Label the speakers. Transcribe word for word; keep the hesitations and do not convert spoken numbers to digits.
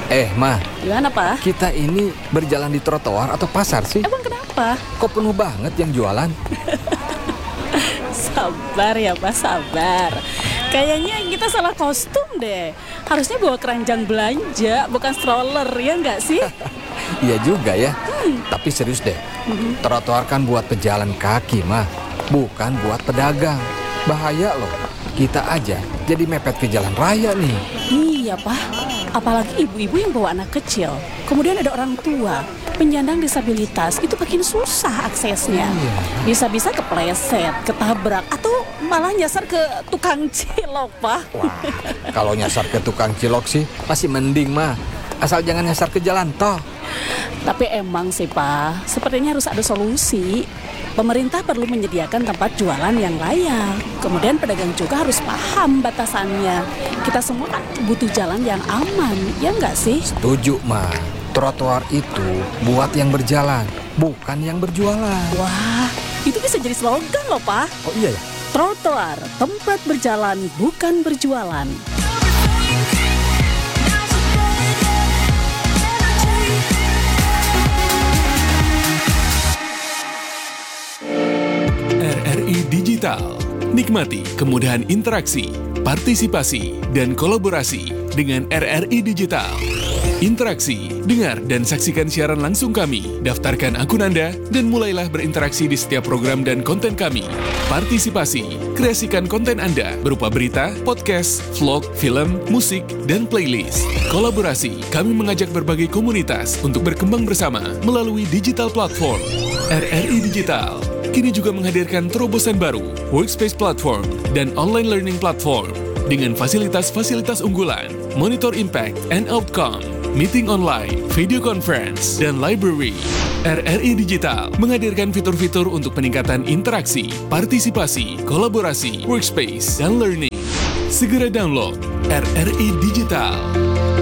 Speaker 1: Eh, Ma.
Speaker 2: Gimana, Pak?
Speaker 1: Kita ini berjalan di trotoar atau pasar sih?
Speaker 2: Emang kenapa?
Speaker 1: Kok penuh banget yang jualan?
Speaker 2: Sabar ya, Pak, sabar. Kayaknya kita salah kostum deh. Harusnya bawa keranjang belanja, bukan stroller, ya nggak sih?
Speaker 1: Iya juga ya. Hmm. Tapi serius deh, hmm. trotoar kan buat pejalan kaki, Ma. Bukan buat pedagang. Bahaya loh. Kita aja jadi mepet ke jalan raya nih.
Speaker 2: Iya, Pak. Apalagi ibu-ibu yang bawa anak kecil. Kemudian ada orang tua, penyandang disabilitas. Itu makin susah aksesnya. Iya. Bisa-bisa kepleset, ketabrak, atau malah nyasar ke tukang cilok, Pak.
Speaker 1: Wah, kalau nyasar ke tukang cilok sih masih mending, mah. Asal jangan nyasar ke jalan tol.
Speaker 2: Tapi emang sih, Pak, sepertinya harus ada solusi. Pemerintah perlu menyediakan tempat jualan yang layak. Kemudian pedagang juga harus paham batasannya. Kita semua kan butuh jalan yang aman, ya nggak sih?
Speaker 1: Setuju, Ma. Trotoar itu buat yang berjalan, bukan yang berjualan.
Speaker 2: Wah, itu bisa jadi slogan loh, Pak.
Speaker 1: Oh iya ya?
Speaker 2: Trotoar, tempat berjalan, bukan berjualan.
Speaker 3: Digital. Nikmati kemudahan interaksi, partisipasi, dan kolaborasi dengan R R I Digital. Interaksi, dengar dan saksikan siaran langsung kami, daftarkan akun Anda, dan mulailah berinteraksi di setiap program dan konten kami. Partisipasi, kreasikan konten Anda berupa berita, podcast, vlog, film, musik, dan playlist. Kolaborasi, kami mengajak berbagai komunitas untuk berkembang bersama melalui digital platform. R R I Digital kini juga menghadirkan terobosan baru, workspace platform, dan online learning platform dengan fasilitas-fasilitas unggulan, monitor impact and outcome, meeting online, video conference, dan library. R R I Digital menghadirkan fitur-fitur untuk peningkatan interaksi, partisipasi, kolaborasi, workspace, dan learning. Segera download R R I Digital.